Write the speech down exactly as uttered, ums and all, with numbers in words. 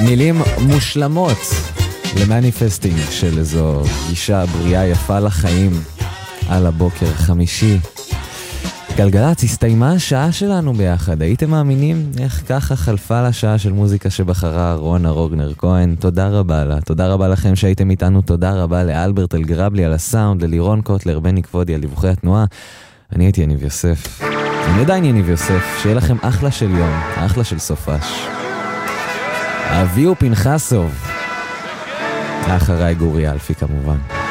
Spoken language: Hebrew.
מילים מושלמות למניפסטינג של איזו גישה בריאה יפה לחיים על הבוקר חמישי. גלגלץ, הסתיימה השעה שלנו ביחד. הייתם מאמינים איך ככה חלפה לשעה של מוזיקה שבחרה רונה רוגנר כהן? תודה רבה לה. תודה רבה לכם שהייתם איתנו. תודה רבה לאלברט אלגרבלי על הסאונד, ללירון קוטלר, בני כבודי על דיווחי התנועה. אני הייתי יניב יוסף. אני עדיין יניב יוסף. שיהיה לכם אחלה של יום, אחלה של סופש. אביהו פנחסוב. אחריי גורי אלפי כמובן.